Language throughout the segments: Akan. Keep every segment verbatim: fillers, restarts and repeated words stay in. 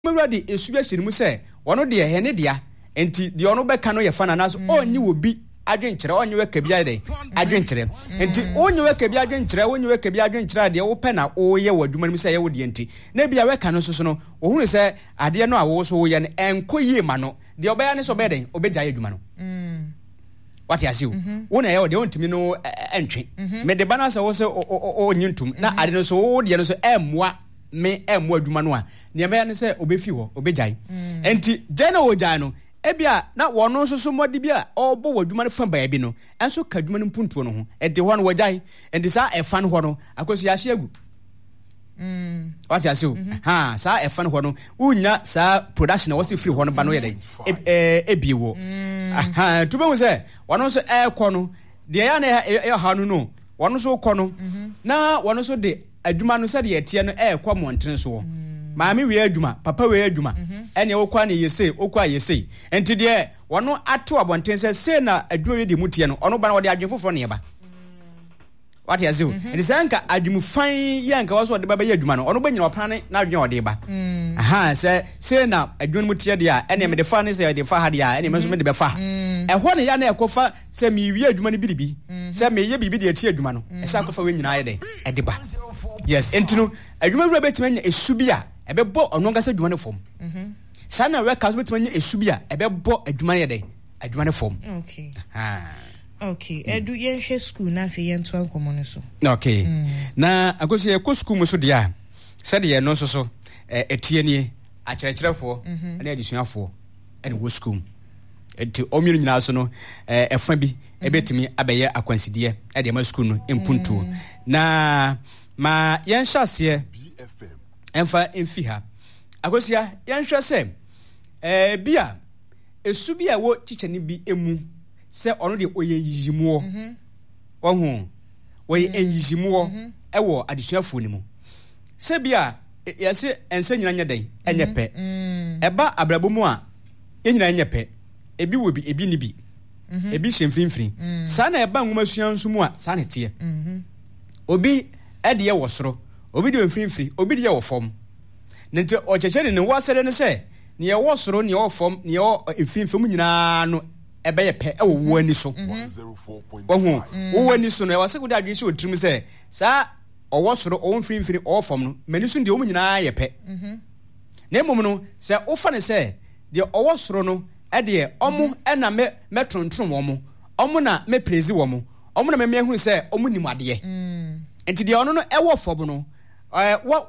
Mewradi esu ya shirimu se wono de he ne dia enti de ono beka no ye fa na naso onyi obi adwenkyere onye we ka bia de adwenkyere enti onye we ka bia adwenkyere onye we ka bia adwenkyere de wo pe na wo ye wadwuma nim se ye wo de enti na bia we ka no so so no wo hunu se ade no a wo so wo ye ne enkoyie ma no de obeya ne so be den obeja ye dwuma no mm what you see wo na ye wo de ontimi no entwe me de bana se wo se onyintum na ade no so wo de no so emmoa me emmoa dwuma no a ne me ya ne se obefi ho obejai enti jana wo jai no ebia na wono so so modi bia obo wadwuma no fa baa bi no enso ka dwuma no mpuntuo no ho e de ho no wajai enti sa e fa no ho no akosi ya hye agu mm what you see ha sa e fa no ho no unya sa production was free ho no ba no ye dey e ebiwo aha to be wo se wono so e kɔ no de ya na e ha no no wono so kɔ no na wono so de adwuma no se de etie no e kɔ montene so maami we adwuma papa we adwuma ene wo kwa na yese okwa yese enti de wono ato abonten se se na adwuma we de mutie no ono ba na wo de adwen foforo ne ba what you see enti sanka adwum fan yanka wo so de baba ye adwuma no ono ba nyina opane na adwen ode ba aha se se na adwuma mutie de a ene me de fa ne se de fa ha de a ene me so me de be fa e ho ne ya na ekofa se mi wi adwuma ne bidibi se me ye bibi de etie adwuma no e sa kofa we nyina ye de e de ba yes enti no adwuma wura betimanya esu bi a ebebo ono ngasa adwuma ne fom mhm sana we ka so betimanya esu bi a ebebo adwuma ne de adwuma ne fom okay ah okay edu ye hwe school na fe ye nto ankomo ne so okay na agosi ye ko school mo so dia se de ye no so so etie nie a kyerɛkyerɛfo na adisuafo ene wo school enti omiru nyina so no efa bi ebetimi abeye akwansidie e de ma school no empuntu na ma yen hyase emfa emfi ha agosia yen hwɛ se eh bia esu bia wo teacher ni bi emu se ono de oye yijimuo ohu oye enyijimuo ewo adisuafo ni mu se bia yase ense nyina nya den enye pe eba abrabomu a enyina enye pe ebi wo bi ebi ni bi ebi hemfrimfrim sa na eba nwoma sua nso mu a sa na tie obi ede ye wo soro obi de mfrimfri obi de ye wo fom nti o chechere ne wasere ne se ne ye wo soro ne ye wo fom ne ye wo mfrimfrim nyina no ebe ye pe e wo wo ani so one oh four point five wo ani so no e wase guda adwe se otrim se sa o wo soro o mfrimfri o fom no mani so de o nyina ye pe na mom no se wo fa ne se de o wo soro no e de omo e na me metrontrom wo mo omo na me prezi wo mo omo na me mehu se omo nimade enti de ono no e wo fom no eh wa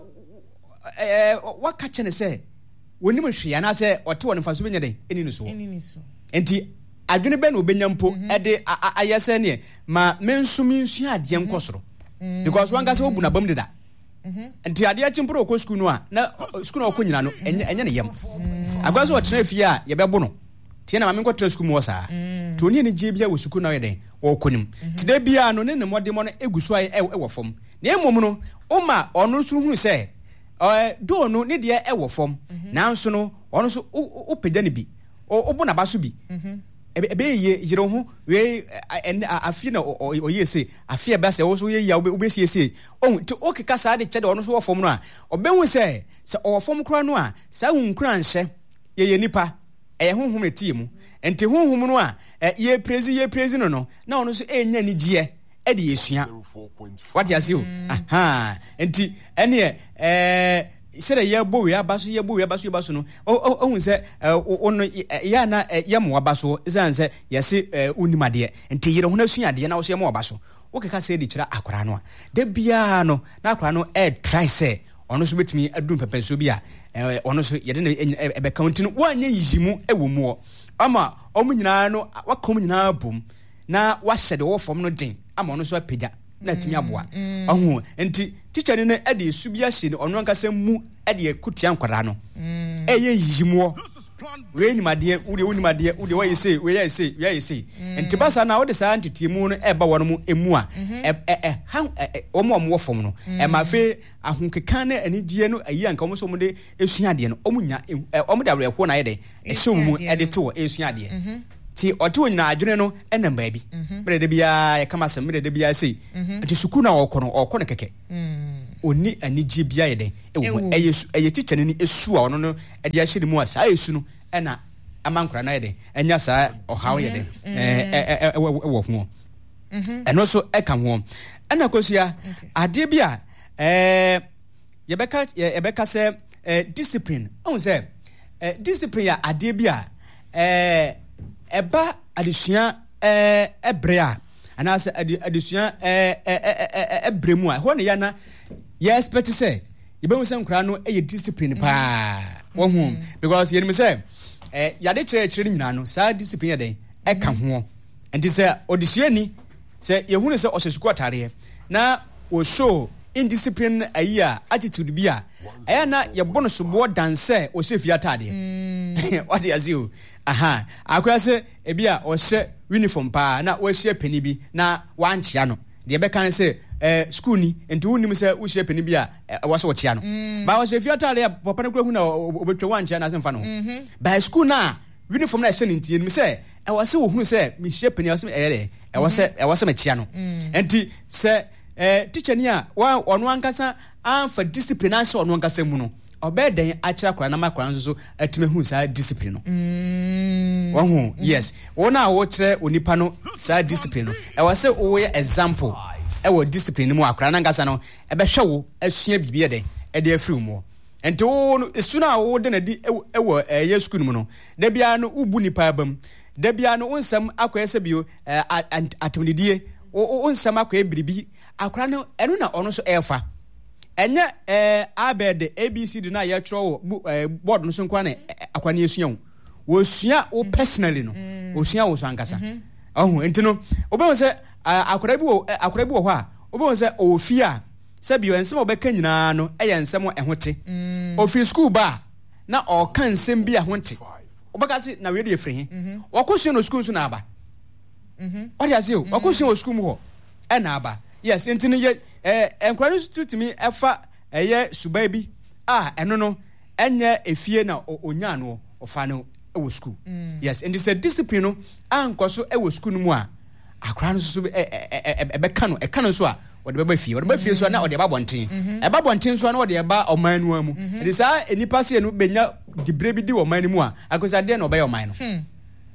eh wa ka chene se woni mo hwe na se o te wo ne faso benya den eni no so eni so enti adwene be na obenyampo e de ayese ne ma mensumi nsu ade nkosoro because wan ga se obu na bam deda enti ade achimpro ko school no a na school no ko nyina no enye enye ne yam agwa so o tena fie a ye bebo no tie na ma me nkotra school mo saa to ni ne je bia wo school na ye den wo konim ti da bia no ne ne mode mo no eguso aye e wo fom na emom no o ma ono so hunu se eh do no ne de e wo fom nanso no ono so o pagya ne bi o bo na ba so bi ebe ye yire ho we afie na o ye se afie ba se wo so ye ya obe sie sie o ti o keka sa de chede ono so wo fom no a obenwu se se o fom kura no a sa hu kura nhye ye ye nipa e honhom etie mu enti honhom no a ye prezi ye prezi no no na ono so enya ni gie e de yesua what you see aha enti ene eh sere ye bo we abaso ye bo we abaso ye baso no ohun se ono ya na ye mo abaso izan se yesi unimade enti yire ho na suade na wo se ye mo abaso wo keka se di kira akora no a da bia no na akora no e try se ono so betimi adun pepenso bia ono so ye de ebe counting wo anya yijimu e wo mu ama omu nyina no wakom nyina bom na wa hyede wo fom no den ama ono so apagya na timi aboa ohu enti teacher ni na ade esu bia hye ni ono nkasa mu ade ekutia nkwara no eye yijimu we ni made udi uni made udi wa yese we yese we yese enti basa na wo de sa antitimu no eba wono mu emu a eh ha omo omo fom no e ma fe ahonkeka na anigie no ayi anka omo so mo de esuade no omo nya omo de awre ko na ye de e hye mu e de to esuade ti oto nyina adwene no enam baabi mere de bia ye kama sem mere de bia sei nti suku na okono okono keke oni anigye bia ye den ewo eyesu eye teacher ni esu a ono no e de ahye mu a saa esu no ena amankora na ye den enya saa ohaw ye den eh ewo ho eno so eka ho ena kosia ade bia eh yebeka yebeka se discipline on say discipline ya ade bia eh eba adesua eh ebrea anase adesua eh eh ebremu a ho ne ya na ye expect say yebe hu say nkra no e discipline pa wo hu because ye me say eh yade kire kire nyina no sa discipline den e ka ho enti say odesua ni say ye hu ne say osesuku atare na o show indiscipline ayia attitude bia aya na ye bono so bo danse o se fia tade what you see aha akwa se e bia o se uniform pa na o hye pani bi na wanchia no de be kan se eh school ni enti wonim se wo hye pani bi a wo so wo chia no ba o se fia tade papa na kura hu na obetwa wanchia na se mfa no ba school na uniform na hye ni ntie nim se e wo se wo hunu se mi hye pani o se e ye e wo se e wo se me chia no enti se eh teacher ni a wa ono ankasa amfa discipline anse ono ankasa mu no obeden akira kwara na makwara nso so atime hu sa discipline no mm wa hu yes wona wo kire onipa no sa discipline no e wa se wo ye example e wo discipline mu akwara na ankasa no e be hwe wo asua bibie den e de afiri mu enti wo esuna wo de na di e wo ye school mu no da bia no ubu nipa abam da bia no onsam akwese bio atemnidie o onsam akwa biribi akra no eno na ono so efa enye eh abed abcd na ya tro board no so nkwa na akwa na esua wo sua wo personally no wo sua wo so ankasa ohu enti no obe se akra bi wo akra bi wo ho a obe se ofia se bi ensem obeka nyina no eye ensem ehote ofi school ba na o kan nsem bi ahonte obeka se na we de efri he wakosu no school so na aba mhm what you say wakosu no school mu ho e na aba yes entini ye eh enkwari institute mi efa eye subai bi ah eno no enye efie na onya no ofa no e wo school yes and this discipline no ankoso e wo school no mu a akra no so e e be ka no e ka no so a wo de be fie wo de be fie so na wo de ba bonten e ba bonten so na wo de ba oman no amu e sa enipa se no benya dibre bi di wo man no mu a akosa de na oba ye oman no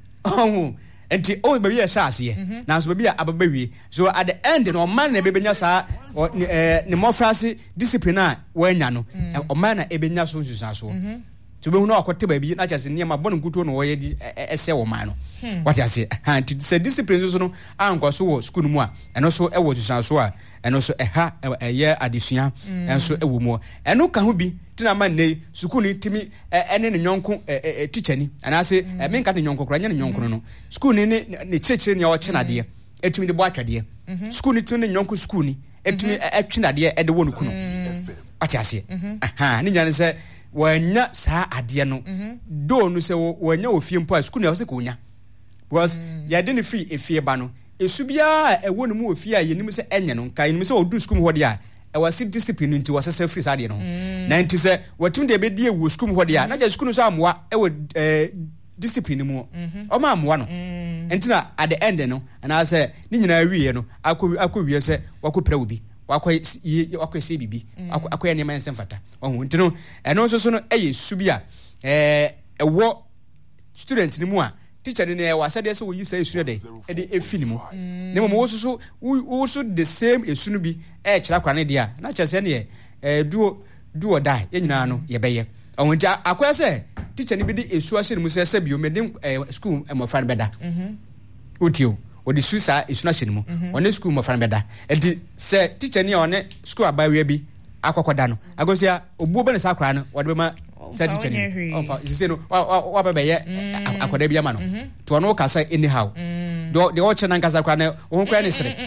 oh enti o be be sha ase na so be be ababawie so at the end no man na be benya sa ne mofrase discipline a wanya no o man na e benya so nsusa so to be hu na akote ba bi na chase ne ma bonu kuto no wo ye di ese wo man no what you say anti say discipline so no anko so wo school mu a eno so e wo nsusa so a eno so e ha e ye adesua enso e wo mu eno ka ho bi tina man nei school ni timi ene ne nyonko teacher ni ana se me nka ne nyonko kra nya ne nyonko no school ni ne chechire ni o chenade etumi de bo atwade school ni timi ne nyonko school ni etumi atwenade e de wonu kuno ati ase aha ni nya ne se wanya saa ade no do no se wanya ofie mpo a school ni o se ko nya because ya de ne free efie ba no esubia e wonu mu ofie a yenim se enye no nka yenim se odu school ho de a e was discipline nti was self free sade no na nti se watum de be die wo school ho de a na ja school no so amwa e wo discipline mu o ma amwa no nti na at the end no na say ni nyina wiye no akọ akọ wiye se wakopra obi wakọ wakọ se bibi akọ akọ ne man semfata ohu nti no eno so so no eye subia eh ewo student ni mu a teacher ni e wasade se wo yi sai sure dey e de efini mu ne mo wo so wo so the same esunu bi e kira kwa ne dia na chese ne e duo duo die ye nyina no ye beye ohun ja akwa se teacher ni bi de esu ahye mu se se bi o me school e mo fan beda mhm utio o de susa esu ahye mu one school mo fan beda enti se teacher ni one school abawe bi akwakwada no agosia obuo be ne sakra no wo de ma said teacher of you say no wa ba be ye akwada bi ama no to no ka say anyhow do the oche nan kasa kwa na wo kwa ne sere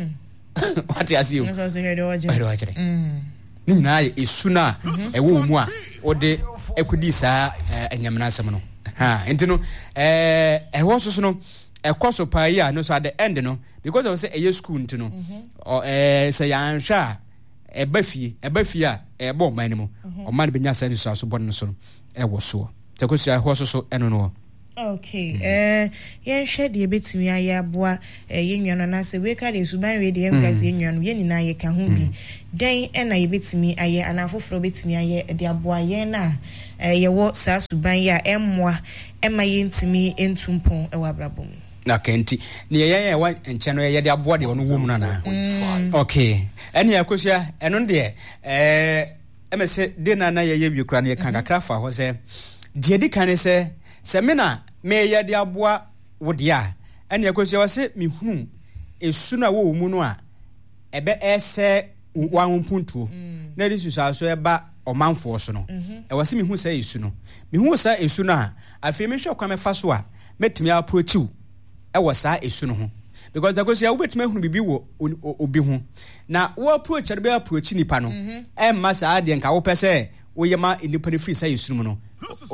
what you see you so here do oche do oche ni nyina ye esuna e wo mu a wo de ekudi saa enyamna asem no ha enti no eh e wo so so no e koso pa ya no so at the end no because of say e school enti no eh say ya nhwa e ba fie e ba fie a e bo man mu o man be nya san so so bon so e wo so te ko sia ho so so eno no Okay. Mm-hmm. Eh yen hwe de betimi aye aboa ye nwa no na se we ka de suban we de em ka se nwa no ye ni na ye ka ho bi den e na ye betimi aye ana foforo betimi aye de aboa ye na ye wo sa suban ya emmoa e ma ye ntimi entumpon e wa brabom na kenti ni ye ye wa enche no ye de aboa de wono wo mu na na okay ene yakosia eno de eh emese de na na ye ye bi kura na ye kan kakra fa ho se de di kan se se me na me ye de aboa wo de a ene yakosia wo se mehunu esu na wo mu no a ebe ese wa mpuntuo na di susa so eba omanfo so no e wo se mehu se esu no mehu se esu no a afi me hwe kwa me fa so a metimi approach e wo sa esu no ho because zakosia wo betimi hunu bibi wo obi ho na wo approach be approach nipa no e ma sa de nka wo pese wo yema nipa ne free sa esu no no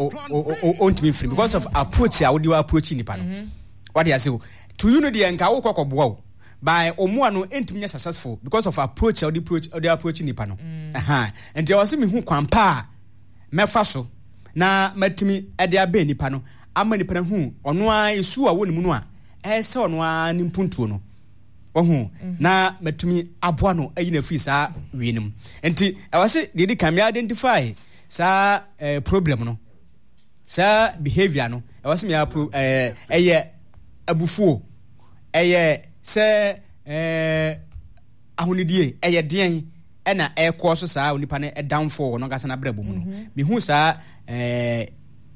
o ntimi free because of approach a wo di approach nipa no what you say to you no de nka wo kokoboa wo by omo no entimi successful because of approach or the approach or the approach nipa no aha and there was me hu kwampa mefa so na matimi e de abe nipa no ama nipa hu ono a esu a wo ni mu no a e se ono a ni mpuntuo no wo hu na matimi aboa no ayi na fi sa wienim enti e was de di kan me identify sa eh, problem no sa behavior no e was me eh eye abufuo eye se eh ahunidie eye den ena e ko so saa onipa ne e downfall no gasa na brabo mu no me hu saa eh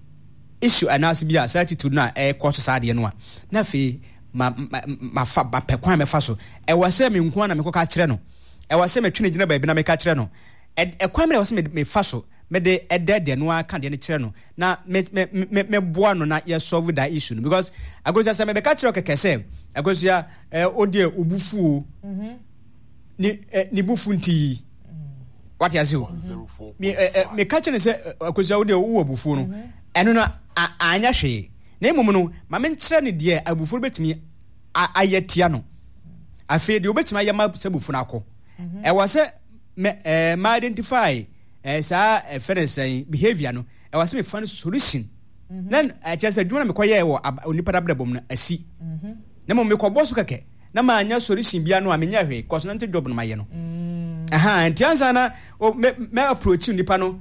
issue anase bia sa attitude na e ko so saa de no a na fe ma ma fa ba pekwan me fa so e wase me nko na me ko ka kire no e wase me twene gina ba bi na me ka kire no e kwan me wase me fa so me de e de de no aka de ne kire no na me me me boa no na ye solve that issue no because agoja say me be ka kire kekese agosia eh odie obufu mhm ni ni bufu nti what you say me me ka kire say agosia odie wo obufu no eno na anya hwe na emom no ma me nkire ne de abufu betimi ayetia no afi de obetimi ayama sabufu na akọ e wase me ma identify eh sa fenesen behavior no e wase me fan solution then I just said you want me koye wo onipa da bom na asi na mo me ko bosu keke na ma anya solution bia no amenya hwe cause na nte job no maye no aha antianza na me approach nipa no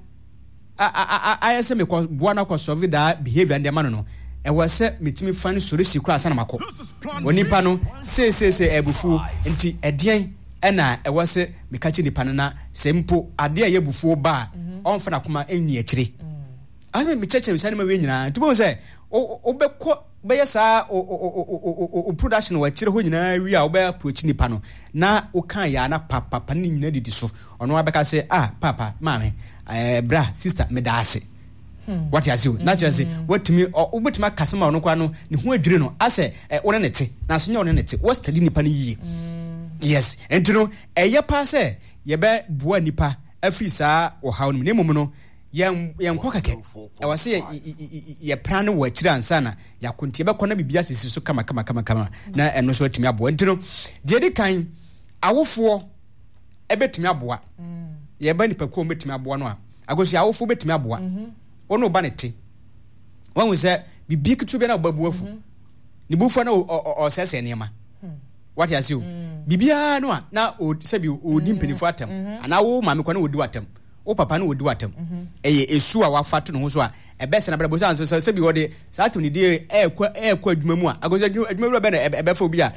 a a se me ko boa na ko solve that behavior and man no e wase metimi fan solution kura sana makọ onipa no se se se ebufu nti edien ena e wase me kachi nipa na sempo ade a yebufu ba on fa na kuma enyi akire ame me cheche me sane ma we nyina tubo se obekọ be yesa o production wa kire ho nyina wi a obe approach nipa no na o kan ya na papa pa ni nyina didi so ono abeka se ah papa mama eh bra sister me da ase what you say naturally say what me obetuma kasema ono kwa no ne ho adwire no ase one ne te na so nya one ne te what study nipa ni yie yes enti no eye pa se ye be bua nipa afi saa o hawo ne mum no yen yen kokake e wase ye ye plan wo akira ansa na yakontie be kona bibia sisi so kama kama kama kama na eno so atimi abo enti no de di kan awofo ebetimi aboa ye ba nipa ko betimi aboa no a agosi awofo betimi aboa ono ba ne te wan we say bibi kitu be na babu afu ni bufu na o sese niema what you say bibia no a na o sabi o di mpenifu atem ana wo ma me kwa na odi watem o papa na odi watem eye esu a wafato no ho so a ebe se na brabo san so sabi wo de sato ni de e kwa e kwa adwuma mu a agozi adwuma wura be na ebe fa obi a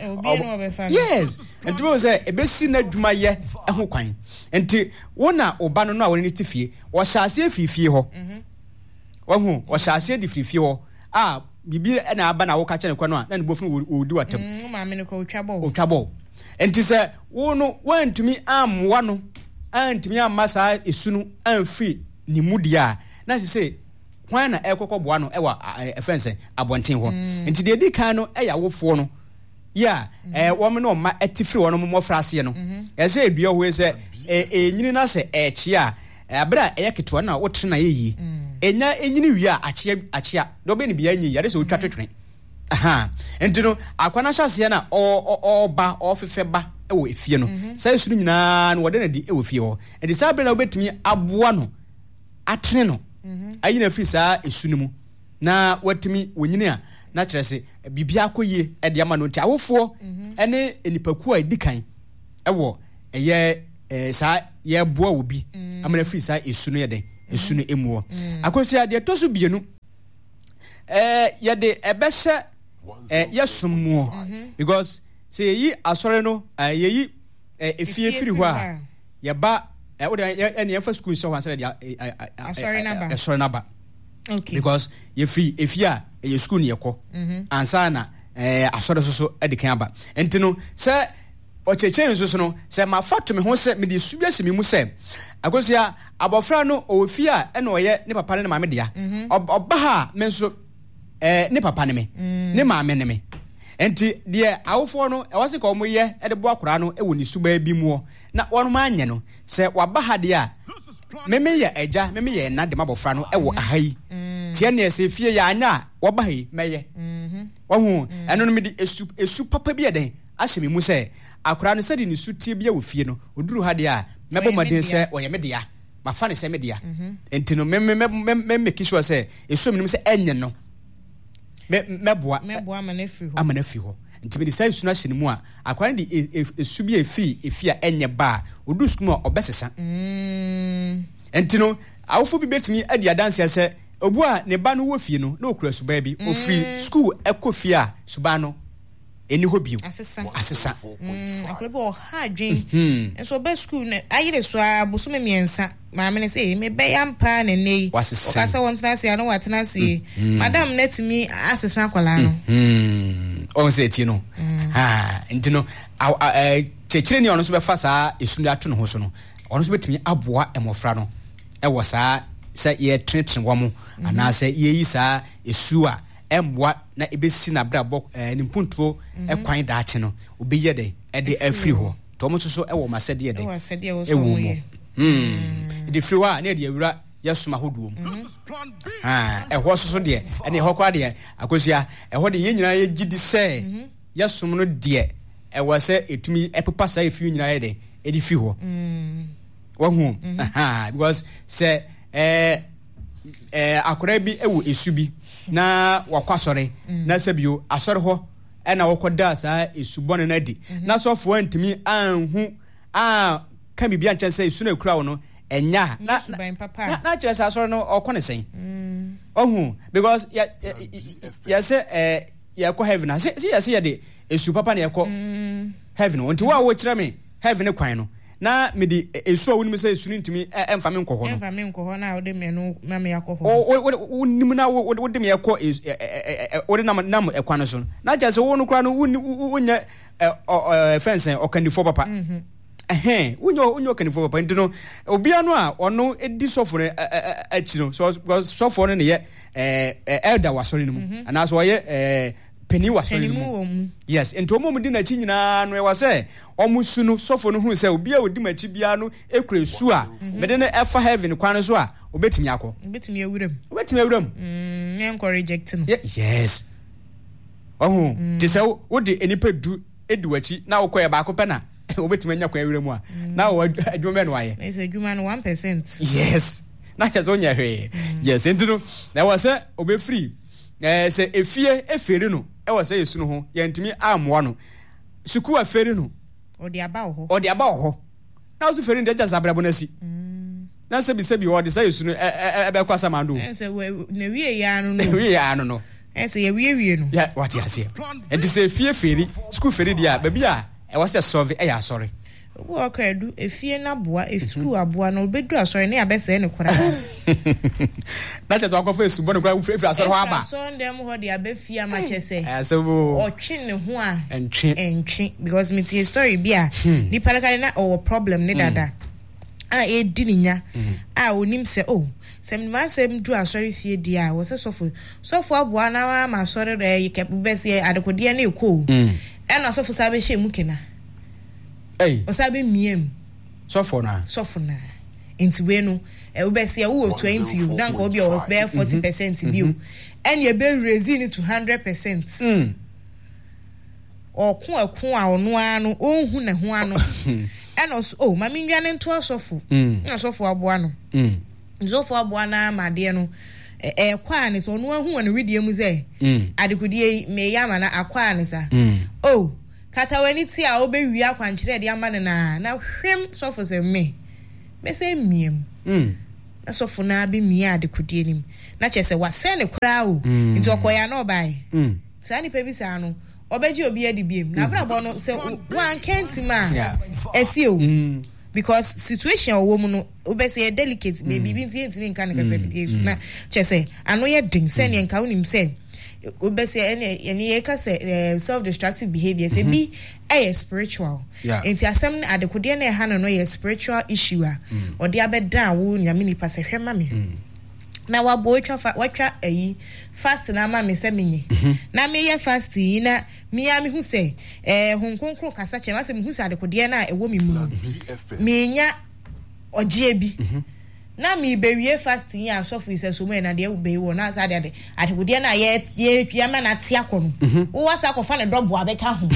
yes enti wo say ebe si na adwuma ye e ho kwan enti wo na oba no no a wo ni tifie wo hyase afifie ho wahu wo hyase di fifie ho a bibi na aba na wo ka kye ne kwa no a na ne bofu odi watem ma me ne ko twabo o twabo enti se wo no wantumi amwa no antumi amasa esunu amfi ni mudia na se se hwan na ekokọ boa no ewa efense abonten ho enti de di kan no eya wofo no ya eh wo me no ma etifiri wo no mo frase no e se edua ho se enyini na se echia abra eyeketwa na wo tre na yeyi enya enyini wi a achia achia do be ni bia nyi ya de se otwa twetwe aha enti no akwana hyase na o oba ofefe ba ewo efie no sai sunu nyina no wode na di ewo fie ho enti sa abra na obetumi aboa no atene no ayi na fi saa esunu mu na watimi wonyine a na kyerɛ se bibia akɔyie ɛde ama no nti awofoɔ ɛne nipaku a edikan ɛwɔ ɛyɛ eh, saa yɛboa wo bi amana free saa esu no yɛde esu no emuo akosia de to so bienu eh yɛde ɛbɛhyɛ eh yɛsommuo because say yi asɔre no yeyi efie firi hɔ a yɛba ɛwode ɛne yɛfa school hyɛ hɔ ansa de asɔre naba asɔre naba okay because yɛfiri efie a ɛyɛ school ne yɛkɔ ansa na eh asɔre so so de kan aba enti no sɛ ɔkyekye nso so no sɛ mafa to me ho sɛ me de su bia hyɛ me mu sɛ akosia abɔfra no ɔwɔfie a ɛna ɔyɛ ne papa ne maame dea ɔba ha me nso eh ne papa ne me ne maame ne me enti de awofoɔ no ɛwɔ se ka ɔmo yɛ ɛde bo akora no ɛwɔ ne suba bi mu na wɔn ma anya no sɛ waba ha de a me me yɛ agya me me yɛ na de mabɔfra no ɛwɔ aha yi tie ne ɛsɛ fie yɛ anya a wɔba ha yi mɛyɛ wɔn ho ɛno no me de esu esu papa bi ɛden ahyɛ me mu sɛ akora no sɛ de ne su tie bi wɔ fie no oduru ha de a mɛbɔ mɔden sɛ ɔyɛ me dea mafa ne sɛ me dea enti no me me me me make sure sɛ esu me nim sɛ ɛnyɛ no me meboa meboa ama na firi hɔ ama na firi hɔ nti me de sai suna hyene mu a akwara de esu bi efi efi a enye ba odu sukuma obesesa mm enti no awofo bi betimi adi adanse sɛ obu a ne ba no wo fie no na okura suba bi ofiri school ekɔ fie a suba no eni hɔ bio asesa asesa akora bo ha dwen enso ba school na ayire so aboso me miensa maame ne sɛ me be yampa na nei okasa won tena se ano watena se madam netimi asesa akwala no mm on se ti no ha enti no kyekire ne ono so be fa saa esu no ato no ho so no ono so betimi aboa emofra no e wo saa sɛ ye tretre wo ana sɛ ye yi saa esu a emboa na ebesi na brabɔ ne mpunturo ekwan daache no obeyɛ de ɛde afiri hɔ to mo so ɛwɔ masɛde yɛ de ɛwɔ mu mm de firi hɔ na de awura yɛsoma hoduo mu ah ɛhɔ so so de ɛne ɛhɔ kwa de akosia ɛhɔ de yɛ nyina yɛ gidi sɛ yɛsom no de ɛwɔ sɛ etumi ɛpepa saa efi nyina yɛ de ɛde fi hɔ mm wahu aha because sɛ eh eh akora bi ɛwɔ esu bi na wakwasɔre na sabio asɔre hɔ ɛna wɔkɔda saa esubɔne na di na sɔfo antimi anhu a ka bibia nkyɛn sɛ esu na kura wo no ɛnya na na kyerɛ sɛ asɔre no ɔkɔ ne sɛn ɔhu because ya ya sɛ eh ya kɔ heaven sɛ sɛ ya sɛ ya de esu papa na yɛkɔ heaven nti wo a wo kyerɛ me heaven kwan no na me di esu a wonim sɛ esu ntimi emfa me nkɔ hɔ no emfa me nkɔ hɔ na wo de me no na me yakɔ hɔ o wonim na wo de me yakɔ o de nam nam ekwan so na ja sɛ wo no kra no wonya fence okanifo papa eh wonya wonya okanifo papa ntino obia no a ɔno edi sɔfo no achi no so sɔfo no ne yɛ elder wasɔre no mu ana so ɔyɛ eh penny wasɔre no mu yes ento mo mu di na chi nyina no e wase omu su no sɔfo no hu sɛ obi a odi machi bia no ekure su a mede ne efa heaven kwan so a obetimi akɔ obetimi awuram obetimi awuram mm me enko reject no yes ohu te sɛ wo de enipa du edi wachi na wo kɔ e ba ko pɛ na obetimi anya kɔ awuram a na wo adwuma no ayɛ is adwuma no one percent yes na kyɛ sɛ onya hwee yes ntino na wo sɛ obefree eh sɛ efie eferi no e wo sɛ yesu no ho yɛntimi amoa no suku aferi no odi aba ho odi aba ho na wo so feri ndɛ jasa brabo na si na sɛ bi sɛ bi wo de sɛ yesu no e be kwasa mando e sɛ na wie ya no no wie ya no no e sɛ ye wie wie no ya what ya say e de sɛ efie feri suku feri dia ba bi a e wo sɛ solve e ya sorry wo kredu efie na boa efku aboa no obedu asɔre ne abɛsɛ ne kora na tɛ so akɔfa esu bɔ ne kora wo frefra asɔre hɔ aba so ndem hɔ de abɛfie ama kyɛ sɛ asɛbo ɔtwe ne ho a entwe entwe because me tie story bi a nipa na na ɔwɔ problem ne dada a edi ne nya a onim sɛ oh sɛ me ma sɛ du asɔre fie di a wo sɛ sɔfo sɔfo aboa na ma asɔre de yekɛ bɛsɛ adekode na ekɔ ɛna sɔfo sa bɛhyɛ mu kena Hey, osabe miem so for na so for na enti we no e wo be se wo twenty you dan ko bi o be forty percent bi o en ye be raise it to one hundred percent mm okun akun a ono ano onhu ne ho ano en o oh mami nwa ne nto asofo na asofo aboa no mm asofo aboa na amade no eh kwa ne so no ahu won redie mu say adekodie me yama na akwa ne sa oh katawani ti a obewi akwankyere de ama ne na na hwem sofo se me me say miem mm na sofo na be mia adekodie nim na chese wase ne kura o nti okoya na obai mm sani pe bi sa no obeji obi adi biem na brabo no se wan kentima esio because situation o womu no obese e delicate baby bi nti ntimi nka ne kase fidie na chese ano ye din se ne nka unim se obese ene ene ye kase self destructive behavior se bi eh spiritual enti asem adekode na ha no no ye spiritual issue a odi abeda wo nyame ni pase hwema me na wabo twa watwa ayi fast na ma me se menye na me ye fast yi na me ya me hu se eh honkonkro kasa che ma se me hu se adekode na ewo me mu me nya ogie bi na me bewie fast yi asofu ise so mo na de be wo na sa de adekode na ye ye pia ma na tia kono wo wasa ko fa ne dobo abeka ho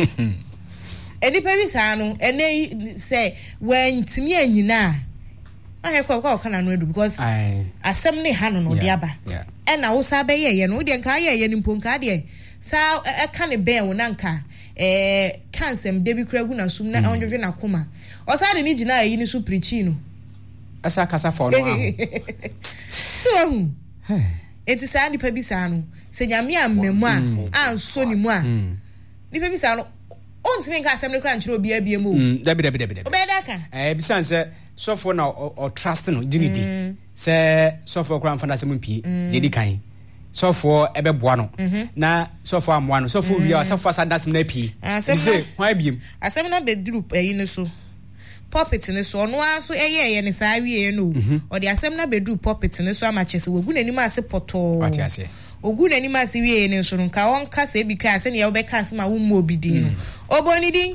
eni pe bi sa no ene se wen timi anyina I kwa kwa kana no edu because asem ne ha no no de aba e na wo sa be ye ye no de nka ye ye ni mponka de sa e ka ne be wo na nka eh kansem de bi kura gu na sum na onjodwe na koma o sa de ni gina yi ni su preachi no asa kasa fo no ahu so ahu enti sa ni pa bi sa no se nyame amemu a anso ni mu a ni pa bi sa no ontime nka asem ne kura nchiro obi abie mu da bi da bi da bi obeda ka eh bi san se so for now or trust no dignity mm. say so for kran fana sem pie je di kan so for ebe boa no na so for amwa no so for wi so for sada sem na pie say why biem asem na be group eh ni so puppet ni so no aso eye eye ni sa wi no o de asem na be group puppet ni so amachese wogu nanim ase poto ati ase ogu nanim ase wi ni so no ka won ka se bi ka ase ne ye obeka ase ma wo mu obidin no oboni din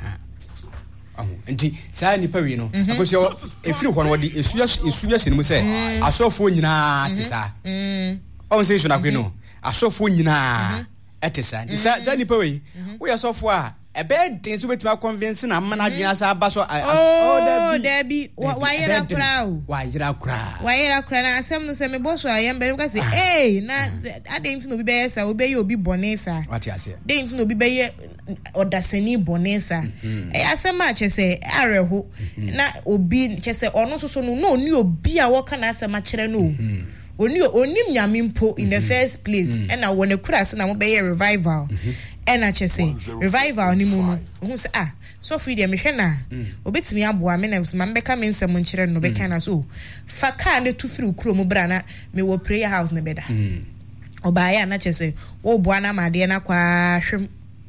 nti saa nipa wi no akosia efiri ho no wodi esuya esuya hye mu se asofo nyina te saa on se shuna kwe no asofo nyina etesa nti saa nipa wi wo ya sofo a ebe den so betima convince na amana adwena sa aba so oh debi wa yera kra o wa yera kra wa yera kra na asem no se me boso ayem be ka se eh na adenti no bi be sa obi ye obi bonesa what you say denti no bi be ye odasani bonesa eh asem a chese areho na obi chese ono so so no no ni obi a wo kana asem a kire no oni onim nyame mpo in the first place and I wanna kura se na mo be ye revival and I chese revival ni mu no hu se ah so free dem hwe na obetimi aboa me na so ma mbeka me nsem nkire no beka na so fa ka na tu free ukuro mu bra na me wo prayer house na beda obaaya na chese wo boa na ma de na kwa hwem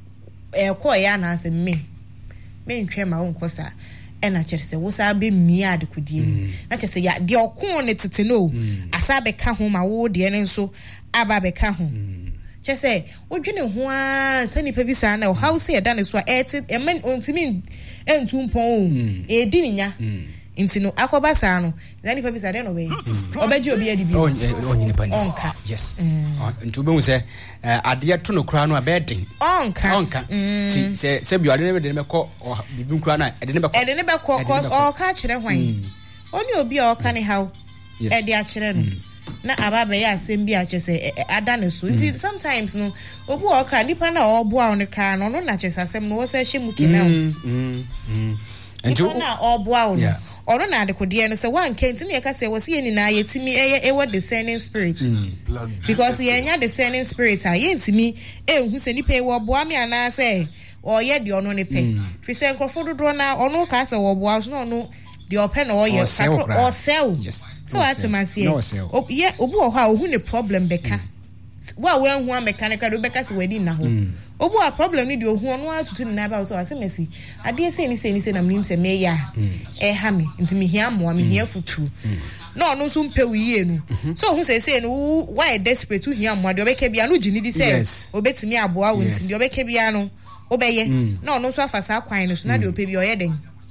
e ko ya na se me me ntwe ma wo nkosa ena chese wo sa be mia adekodie ni na chese ya de okon ne tete no asa be ka ho ma wo de ne nso aba be ka ho chese wo dwene ho a tani pa bi sa na o house e da ne so e ti e men ontimi entu mpon e di nya nti no akoba sa no tani pa bi sa de no be obeji obi adi bi onyi ne pa ni onka yes nti obe hu se ade to no kra no abedin onka onka ti se se bi ade ne be de me ko bibi kra na ade ne be ko ade ne be ko cause o ka kire hwan oni obi a o ka ne how e de a kire no na ababe ya asem bi a chese ada ne so nti sometimes no obu o kra nipa na o bo a no kra no no na chese asem no wo se hye muki na mm mm nti na o bo a no ono na adekode no se wan kenti na yeka se wo se yeni na yetimi eye ewo discerning spirit because ye nya discerning spirit a yentimi ehun se nipa ewo bo ami ana se o ye de ono ne pe fi se nkrofo dodo na ono ka se wo bo so no no de open na o ye o sell so atemasie o ye obu o ha ohun ne problem beka wa we hu a mechanical do beka se wedi na ho obu a problem ni de ohun ono atutu na ba so ase mesi ade se ni se ni se na mnim se me ya e ha me nti me hia mo me hia futu no ono so mpe wiye no so ohun se se no why desperate hia mo de obeka bia no gini di se obetimi aboa wo nti de obeka bia no obeye no ono so afasa kwan no so na de ope bia oye den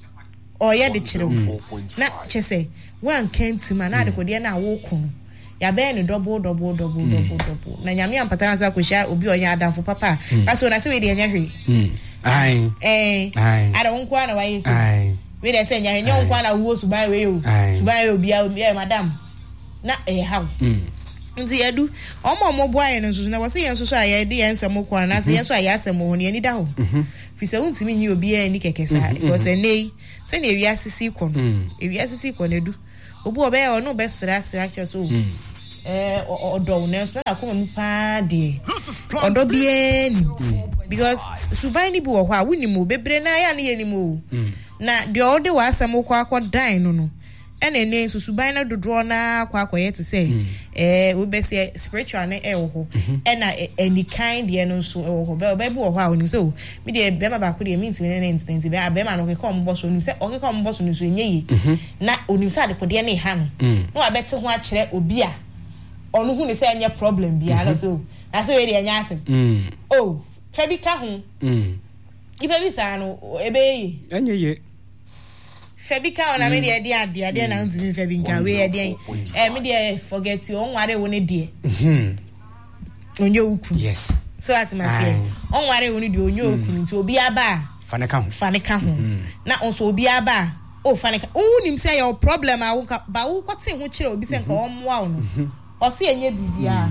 oye de kirefo na chese wan kenti ma na de kode na wo kono ya be ni double double double double double na nyame ampata na sa ko sha obi onya adamfo papa kaso na se we de anya hwe ai eh ada wonko na wa yesi we de se nya nya wonko na wo suban we yo suban we obi a madam na eh how nti yedu omo omo boa ye nso na wose yen so so aye de yen nsem ko na se yen so aye asem ho ne ani da ho fi se untimi nyi obi ani kekesa because enei se na ewi asisi ko no ewi asisi ko na edu obu obe ye ono be sra sra che so eh odo na so na ko mu pa de odo bi ani because suban ni bi wo ho a woni mu bebre na ya na ye ni mu na de ode wa asem ko akodan no no ene ne susuban na dodro na kwa akoye te say eh we be say spiritual na e wo ho ena any kind ye no so e wo ho be be wo ho a onim so me de be ma ba ko de mean me ne instant be be ma no ke kom boss onim say o ke kom boss no so enye yi na onim say de ko de na ha no no abete ho a kire obi a onu hu ne say enye problem bia na so na say we de enye asem oh fabi ka ho ibe bi sa no ebe yi enye ye Febika ona me de dia dia dia na nzimi Febinka we e dia eh me de forget you onware wo ne de mhm onye uku yes so at my say onware wo ne de onye uku nti obi aba fane ka ho fane ka ho na onso obi aba o fane ka o nim say your problem a wo ka ba wo kwete ho kire obi se nka omwa wo no o se enye bibia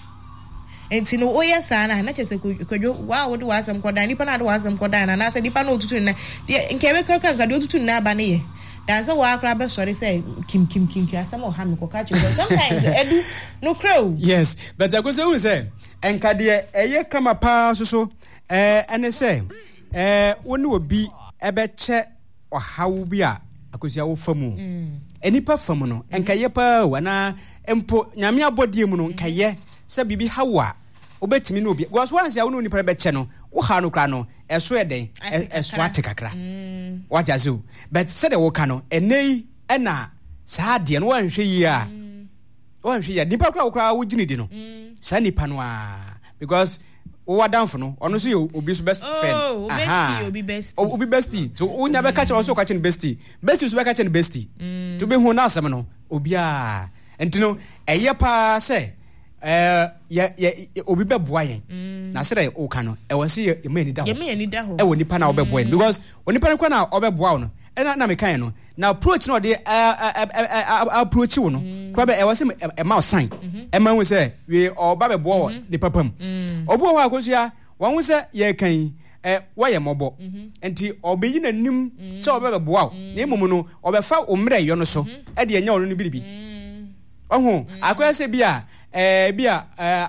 enti no oye sana na chese kwadwo wa wo de wasam kodan nipa na de wasam kodan na na se nipa na otutu na nke be kaka nka de otutu na aba ne ye dan se wa akra be sori say kim kim kim kim asam o ha me ko ka che sometimes edu no crow yes but I go say we say enka de eye kama pa so so eh ene say eh woni obi ebe che ohawo bi a akosia wo famu enipa famu no enka ye pa wana empo nyame abodie mu no nka ye se bibi hawa obetimi no obi because once ya wonu nipa be che no wo ha no kra no eso eden eso atekakra what ya so but said the woka no enei ena saa de no wanhwe yi a wanhwe ya nipa kra wo kra wo gini di no saa nipa no a because wo wadanfo no ono so obi so best friend aha obi bestie obi bestie so onya be ka che so ka che bestie bestie so be ka che bestie to be hu na asem no obi a entino eye pa se eh ya ya obi be boa yen na sere o ka no e wose ye mani da ho ye mani da ho e woni pa na obe boa because oni pa kwa na obe boa no e na na me kan no na approach no de approach wo no kwa be e wose e ma sign e ma hu se we oba be boa de papam obo ho akosia won hu se ye kan eh waye mobo enti obeyi nanim se obe be boa na emom no obe fa omre yo no so e de enya ono no biribi ohu akoya se bia eh bia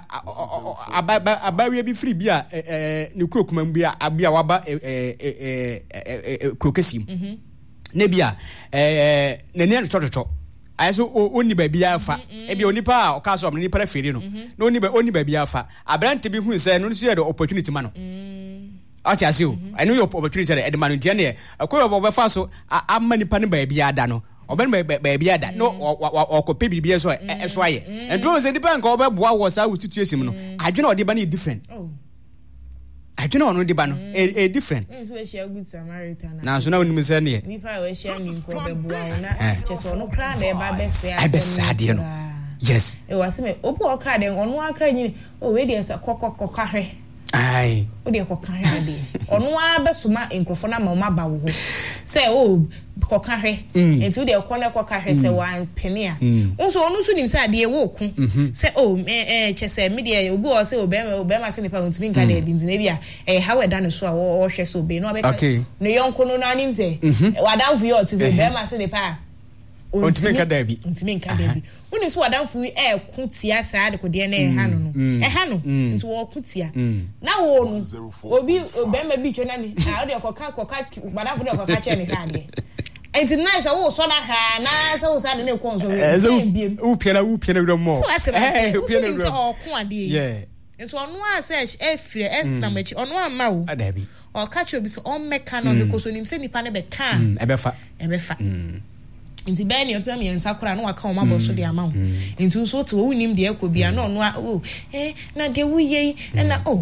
abawe bi free bia eh ne krokuma bia abia waba eh eh krokesim ne bia eh ne ne tototo ayeso oni ba bia afa e bia oni pa o ka so ni pa feri no na oni ba oni ba bia afa abrante bi hu se no so ye the opportunity ma no ati asio eno your opportunity e de ma no dia ne akoyo obo fa so amani pa ne ba bia ada no oben ba bia da no okope bibia so eso aye ento se dipa nka obeboa wo sa situation no adwena odi ba na different oh adwena ono di ba no e different nso we share good samaritan na so na woni mse ne ni pa we share ni ko beboa na cheso no kra na e ba best ya e besade no yes e wase me obu okra de ono akra nyini o we dey sa kokoko kahwe ai o dey kokahwe ade ono abesoma enkrofo na ma ma ba wo say oh kokahwe enti dey kona kokahwe say wan penia unso onu so nim say ade wo ku say oh eh chese me dey obu o say obema obema say nipa ntimi nka dey binti na bia eh how we da no so a wo hwe so be no be no yonko no na nim say wadan fu yo ti obema say nipa ontimi nka da bi ontimi nka da bi uni so wadan fu eh ku tia sa de ko de na eh ha no no eh ha no nti wo ku tia na wo no obi obema bi twa na ni na o de koka koka wadan fu de koka che ni ha de enti nice wo so na ha na so sa de ne ko so we u piana u piana wi mo eh u piana wi so ku ade yeah enti onu a se e fire e na machi onu ama wo adabi o ka che obi so on meka no because onim se nipa ne be ka e be fa e be fa nti be ne opia me ensa kora na waka o mabo so de ama wo nti so to wo nim de ekobia na onu o eh na de wo ye na oh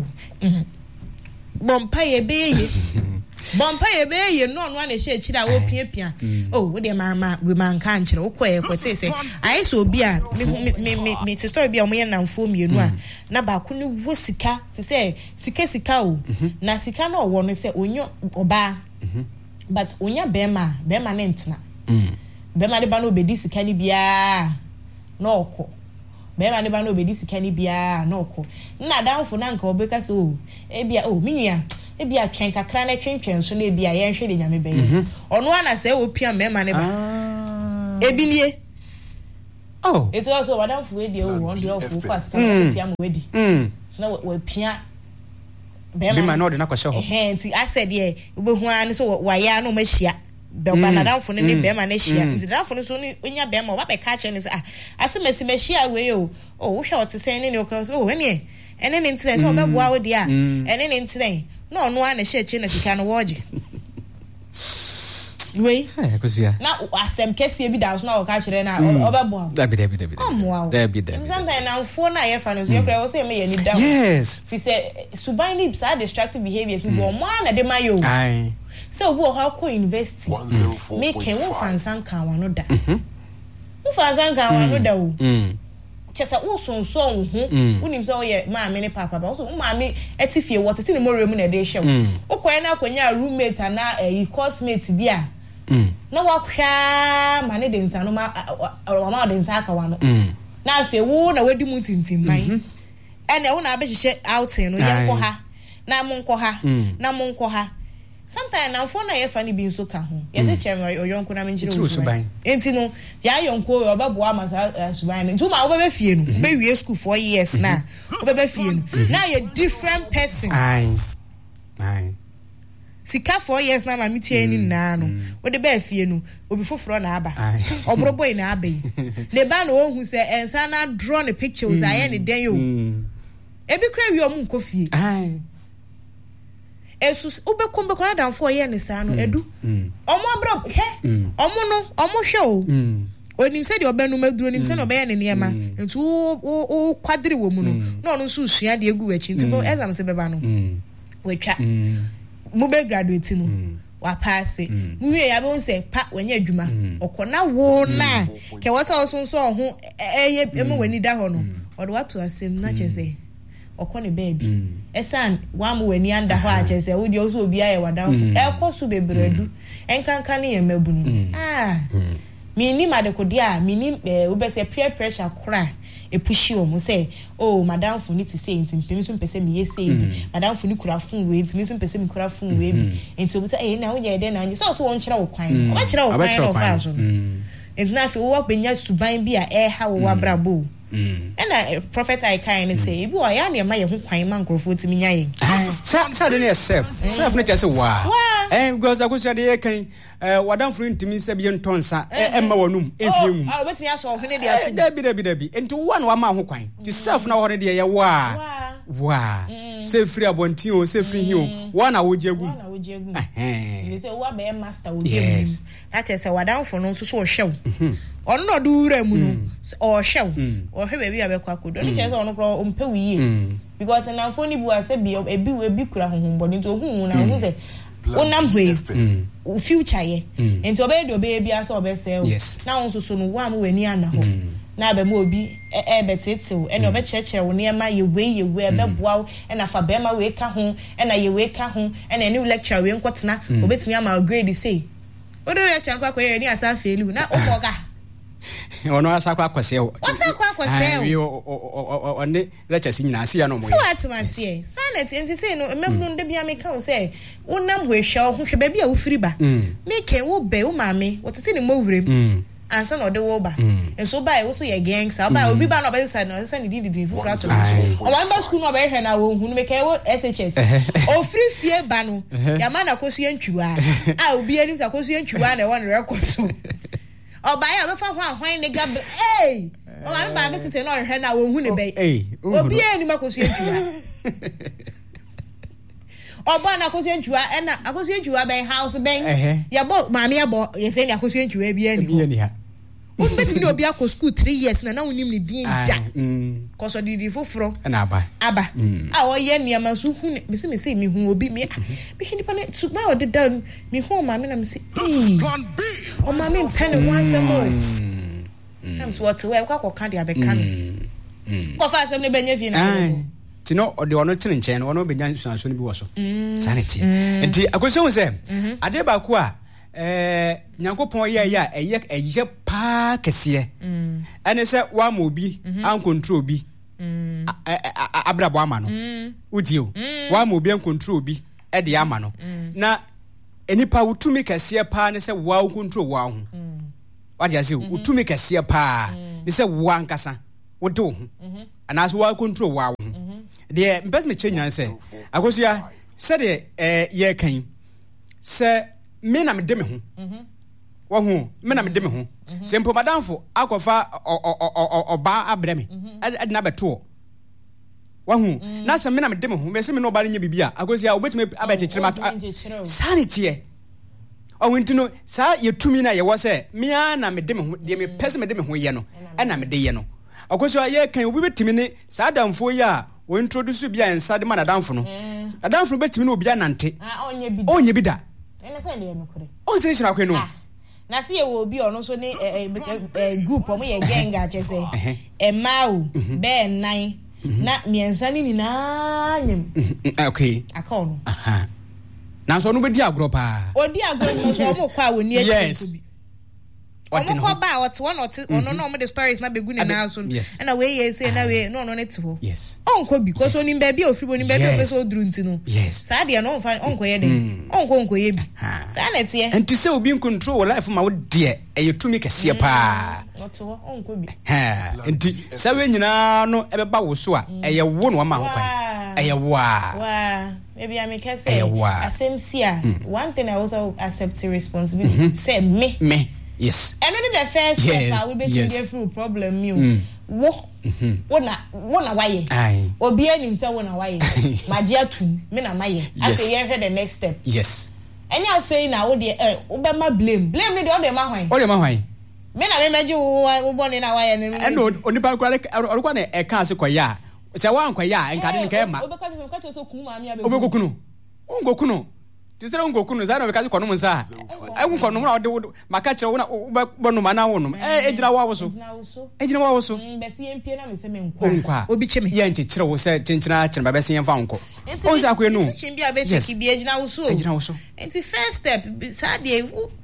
bompa ye be ye bompa ye be ye no onu na she chira wo pia pia oh wo de mama we man kan chira wo koye kote se ai so obi a me me me te story bi a mo ye namfo mienu a na ba ko ni wo sika te se sika sika o na sika na owo no se onyo oba but onya bema bema ne ntena bema de ba no obedi sika ni bia na okọ be ma ne ba no be di sika ni bia na okọ na danfo na nka obeka so e bia oh minia e bia twen kakra na twentwen so na e bia ye nhwe de nyame be ye ono ana se wo pia me ma ne ba ebilie oh it was so danfo we de o on de of fast ka ti am we di mm so na we pia be ma no de na kwase ho eh nti I said ye we hu an so wa ya no ma hia be ba na danfo ne be ma na hia nti danfo no so ni onya be ma wa be ka che ne ah asemesi ma hia we o oh wo hwa wote sen ne ne o ka so oh ene ene ne ntine so be boa wo dia ene ne ntine no no an hia che na sika no woje we eh kusia na asem kese bi da so na o ka kire na obeboa da bi da bi da bi da bi da bi sometimes na fo na ye fa no so ye kra wo say me ye ni down yes fi say suban ni sa destructive behaviors ni bo mo na de mayo ai so wo ha ko university me ken wo fansan kan wa no da wo fansan kan wa no da wo chesa wo sonson ho unim say wo ye ma me ne papa ba wo so ma me etifie wo tete ne mo remu na de hwe wo ko na akonya roommate ana e coursemate bi a na wakwa mane de nsa no ma ma de nsa aka wa no na afi wo na wadi mu tintim man ene wo na abehye outing no ye nko ha na mo nko ha na mo nko ha sometimes na fo na ye fa ni bi nso ka ho ye se chem oyonko na menjire wo suban enti no ya yonko yo obebo amasa suban nti ma wo be fie no be wie school four years na wo be fie no na ye different person ai ai sika four years na ma mi tie ni na no wo de ba fie no obi foforo na aba obroboy na aba yi le ba no ohun se ensa na draw the pictures aye ne den yo ebi kra wi omu nko fie ai esu obekom be kwa dan four years ne sa no edu omo abro he omo no omo hwe o onim se de obenu maduro nim se no be ye ne niema ntu o kwadiri wo mu no no no so sua de egu wachi nti bo exam se beba no wetwa mu be graduate no wa pass mu wie ya be won pa wanya adwuma okona wo na ke wo sa so so ho eye emu wani da ho no odo wato asem na chese okone baby esan wa mu wani anda ho a chese wo de oso obi aye wadanfo e koso bebradu enkanka ne ye mabunu ah mi ni madekodi a mi ni wo be se peer pressure kora e pushi o mo say oh madam fu ni ti say nti mpem so mpese me ye say bi madam fu ni kura fun we nti me so mpese me kura fun we bi nti obi say eh na wo ye de na nyi so so won kira wo kwan o ba kira wo kwan no fa so nti na fi wo benya suban bi a e ha wo wabrabo ena prophet I kind say bi o ya na ma ye ho kwan man krofo ti mi nya ye sa sa de ne self self ne just wa eh because akosia de kan eh wadan furu ntimi se bi ntonsa eh ma wonum ehwie mu ah obetimi aso ho ne de aso da bi da bi da bi enti wo na wa ma ho kwan ti self na ho ne de ye wa wa se free abontin o se free hin o wa na wo jegu wa na wo jegu eh ni se wa be master wo jegu na che se wadan furu no so so hwew ono no do wura mu no o hwew o hwe be bi abekwa akodo ni che se ono kro o mpe wiye because na phone bu ase bi ebi ebi kura honhombo ni to hu na hu se onam hwe future ye enti obe de obe bia so obe se na won so so no wa mu wani ana ho na be mo obi e betetew ene obe cheche wo ne ma ye we ye we e be boa e na fa be ma we ka ho e na ye we ka ho e na new lecture we nkotena obetimi ama grade say odo lecture nkwa koye ni asa felu na okoga ono asa kwa kwase o asa kwa kwase o o ne lecture si nyina ase ya no mo so atmase sanet enti say no memnu nde bia me ka say wonam hwe hwa ho hwe ba bia wo firi ba me ken wo be wo maame wotete ne mo wurem ansa no de wo ba enso ba e wo so ye gangs ba obi ba no ba say no say ne di di fu frato o wan ba school no ba hwe na wo hu me ken wo S H S o free fie ba no ya ma na kosu antwiwa a obi ani sa kosu antwiwa na won record so oba ya be fa ho ahwan ne gab eh o wan ba be tete no hwe na wo hu ne be obi ani makosu antwiwa oba na akosu antwiwa e na akosu antwiwa ben house ben ya bo maami abo ye say ni akosu antwiwa bi ani bi ani ha o betimi no obi akọ school three years na na wonim ni din ja koso didi foforo na aba aba a o ye niam so hu me se me se me hu obi me me hini pa ne tu ma o de down me hu maami na me se eh o maami pen one some am so what we kwa kwa kan dia be kan ko fa asem ne benya fi na ti no ode ono tene nchen no ono benya nsuanso ne bi wo so sanity enti akoso hu se ade ba ko a eh Nyankopon ye ya eye eye pa kese mm ene se wa ma obi an control bi mm abrabo ama no udio wa ma obi an control bi e de ama no na enipa wutumi kese pa ne se wa control wa ho what you say utumi kese pa ne se wa nkasa wote ho ana so wa control wa ho de mpes me change an se akosia se de eh ye kan se me na me de me ho wo ho me na me de me ho se mpo madamfo akofa oba abre me ade na beto wo ho na se me na me de me ho me se me no ba nya bibia akosia obetime abechekere ma sanity e o wintino sa yetumi na ye wo se me na me de me ho de me pese me de me ho ye no e na me de ye no akosia ye kan obi betimi ni sa adamfo ye a wo introduce bia ensa de ma na adamfo no adamfo betimi na obi anante ah onye bi onye bi da ene se le enukure o se chira kwenu na se ye wo obi ono so ni group o mo ye genga chese e mau be nine na miensa ni na nyem okay akawo aha na so no be di agro pa odi agro no so mo kwa woni yes bi omo ko ba what one or ono no mo the stories na begu ni na so na we ye say na we no no net ho yes onko because oni mba bi ofri boni mba bi opeso duru ntino yes sa de no onfa onko ye den onko onko ye bi sa na tie enti say obi control life ma wo de e yetumi kese pa oto onko bi ha enti sa we nyina no e be ba wo so a e ye wo no ma ho kwan e ye wo a wa maybe I make say asemsia one thing I also accept responsibility say me me yes and only the first step I will be to get through problem you wo wo na wo na waye obi anim say wo na waye magia tu me na maye after you hear the next step yes enya afei na wo de eh wo be ma blame blame me de o de ma hwan o de ma hwan me na me meji wo boni na waye ne and onipa kwa o kwa na e ka ase kwa ya se wa nkwa ya nkade ne ka ma obeka ka so kun ma mi abe obekokunu ongokuno tisere ongokuno za na be ka kono nsa ai kun kono na de maka kire wo na bonu ma na wo no eh ejira wa wo so ejira wa wo so be si empie na me se me nkwa nkwa obi cheme ye nti kire wo se chenchina kire ba be se yemfa nko on sa kwenu chimbi abeti ki bi ejira wo so ejira wo so enti first step sa de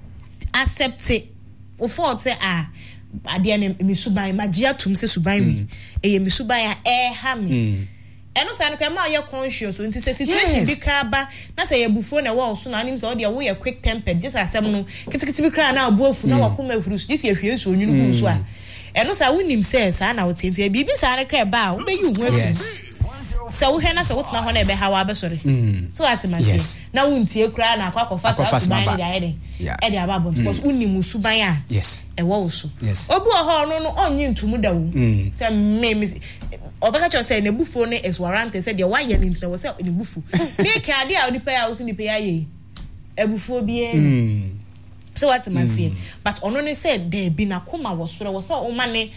accept it o for say ah ade na mi suban magia tum se suban mi eye mi suban ya eh ha mi eno sa no kwa ma ye conscious nti se situation bi kra ba na se ye bufo na wo so na anim se o de wo ye quick tempered just asem no kitikiti bi kra na abuafu na wakoma huru so dis ye hwie so onwunu gu so a eno sa wonim se sa na wo tenti bi bi sa na kra ba wo be yi wo afu so wo he na se wo tena ho na be ha wa be sore so atimasi na wuntie kra na akwa kofa sa suban de ayede e de aba bon because wonim suban a yes e wo so obi o ho no no onyi ntumu da wo se me obeka cho say na bufu ne is warranted say de one year nim say wo say ne bufu me ka de a onipa ya wo si nipa ya ye ebufu obi e so what man say but ono ne say there be na koma wo soro wo say o ma ne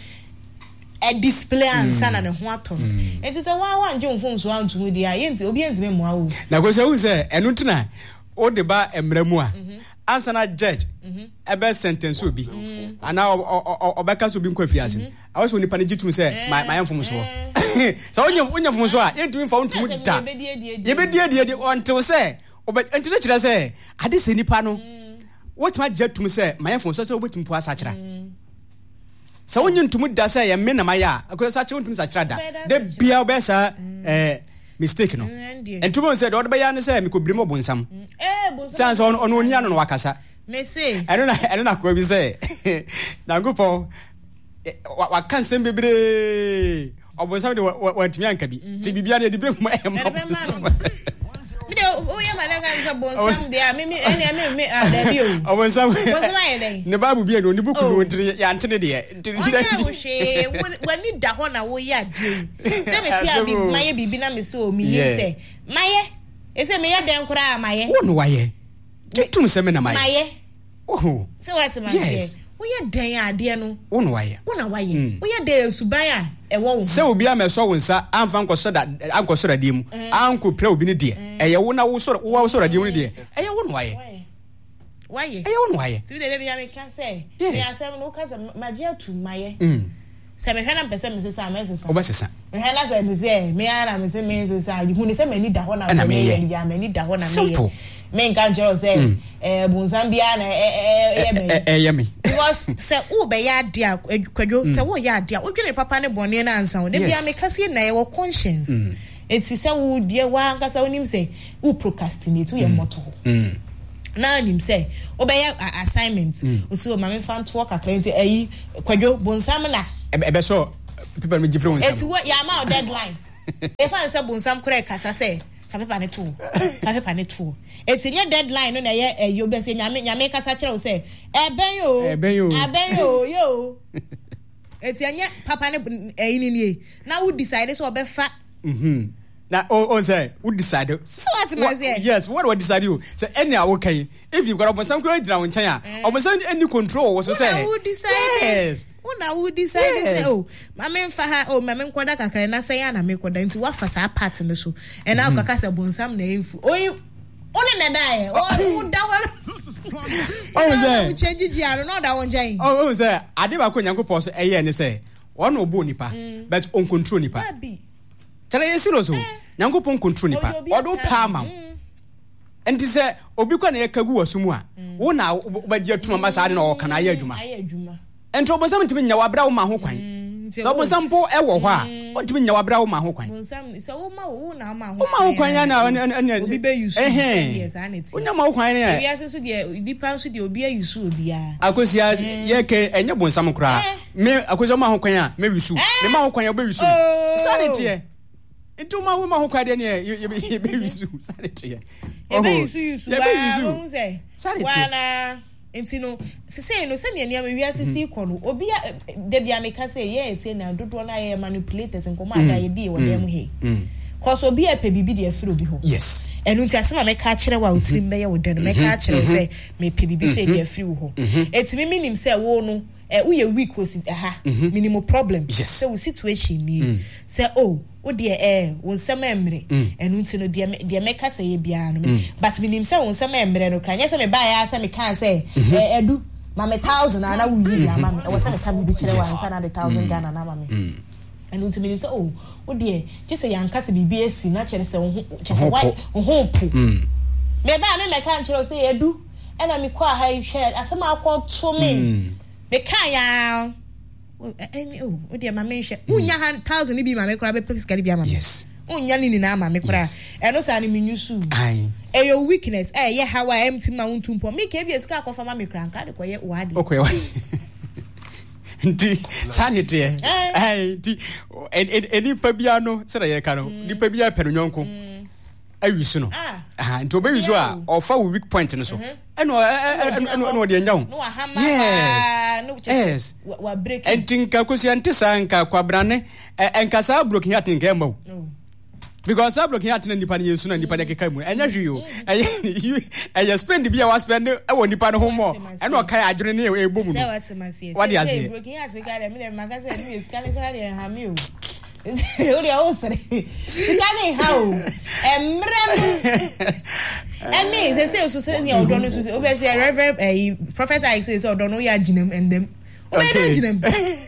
a display ansa na ne ho ato no enti say wa wa nje mfom so antumu dia ye enti obi enti me mo awu na ko say wo say enu tuna o de ba emramu a ansa na judge ebe sentence obi ana obeka so bi nkwa fiase awo so nipa ne gitum say my my mfom so so onye onye mfom so a yentu mfa ontum da ye be die die until say obe enti na kira say ade se nipa no what ma jetum say my mfom so say obetum po asakira so onye ntum da say ye me na maya akosa sakira ontum sakira da de bia obesa eh mistake no entumo say do be ya ne say me ko brimo bonsam eh bonsam say ono onia no wakasa me say eno na eno na ko bi say na gopo wa kan sem bebre obonsam de wantimi anka bi ti bibia de de mu e ma video o ya malaga nza bonsam de a me me ene me a da bi o obonsam bonsam aye den ne babu bi no ni buku no ntiri ya ntene de ntiri de o she wani da ho na wo ya de se me ti abi maye bibi na me se o mi ni se maye e se me ya den kura maye wo no waye tutum se me na maye maye oh se what man say wo ya den ade no wo no waye wo na waye wo ya den suban a e wo se obi ameso wo nsa amfa nkoso da ankoso da dim anko pra obi ne de eye wo na wo so wo so da dim ne de eye wo no waye waye eye wo no waye ti de be ya me kan say me asem no ka say magia tu maye mm se me hwana pese me sesa me sesa obesesa me hwana say me say me ara me say me sesa hu ni say me ni da ho na me ya me ni da ho na me men kan jero say eh Bonsambia na eh eh eh yemi because say wo be ya ade akwadwo say wo ya ade odwene papa ne bone na ansa wo ne bia me kase na ye wo conscience eti say wo die wa nkasa wonim say wo procrastinate wo ye moto na nim say obey assignment osi ma me fan to work akranti ayi kwadwo Bonsam na ebe so people me different eti wo ya ma deadline e fan say Bonsam kura kasa say ka paper ne to ka paper ne to eti nye deadline no na ye ayo be say nyame nyame kasa kire wo say eben yo eben yo eben yo yo eti anya papa ne ayi ni ni na wo decide so obefa mhm na oh oh say who decide so what man say yes what what decide you say any awokai if you got Bonsam kura gira won chan a Bonsam any control was so say who decide yes una who decide say oh mama mfa ha oh mama nkoda kakra na say ya na me koda nti wa fa sa part no so e na akaka say Bonsam na emfu oyi one na dai oh da wa oh say change ji aro no da won jan oh say ade ba ko Nyankopon so eye ne say one obo nipa but on control nipa tell you serious oh Nyankopon control nipa odo pa ma enti say obi kwa na ye kagu wasumu a wo na obaje tuma ma sa de na o kana ye adwuma enti Bonsam ntimi nya wabra wo ma ho kwan so Bonsam po e wo ho a ntimi nya wabra wo ma ho kwan Bonsam so wo ma wo na ma ho wo ma ho kwan ya na obi be use eh onya ma ho kwan ne ya ase so de dipa so de obi ayusu obi a akosia ye ke enye Bonsam kra me akosia ma ho kwan a me wisu me ma ho kwan a be wisu sanity into ma wo ma ho kwan de ne ye be wisu sanity e be wisu yusu ba won say sanity wala enti no se say no se ne ne wi asisi ko no obi de bia me ka say ye eti na dodo na ye manipulators nko ma da ye bi wo dem he cause obi e pe bibi de afiro bi ho yes enu nti asema me ka kire wa otiri me ye wo de no me ka kire say me pe bibi say de afiro ho eti me minim say wo no eh wo ye weak wo si ha minimum problem so wo situation ni say oh wo de eh wo nsem emre enu nti no de de me ka say ye bia no but minim say wo nsem emre no kra nya say me ba ya say me kan say eh edu ma me thousand na wo yi ya ma me wo say me ka bibi kire wa nsa na the thousand Ghana na ma me enu nti minim say oh wo de je say yanka say bibi esi na kire say wo je say why wo hope me ba me me kan kire say edu ena me kwa ha hwe asema akọ to me me kan ya any oh o de ma me hwe unya one thousand bi ma me kora be physical bi ama me yes unya ni ni na ama me kora eno sa ni menyusu ai e your weakness eh ye how I am tima untumpo me ke bi esika akofa ma me kora nka de koye wade okay ndi sanity ai ndi eni pa bia no sere ye ka no ni pa bia pe no nyonko awisu no ah nti obawisu a ofa wo weak point no so eno eno eno de nyawo no hama no yes wa break entinka kosi antisa nka kwabrane enka sa broken heart nka emba because sa broken heart na nipa ne yesu na nipa de keka mu enya hwe yo eye spend bia wa spend e wo nipa no ho mo eno kai adwene ne e bomu no what dey say broken heart ga de me de magasa ni yesu kan kra de ha mi o ori a osre sikane ha o emrem eni se se so se ni odo no so o say reverend eh prophet I say so odo no ya ginem endem o be ginem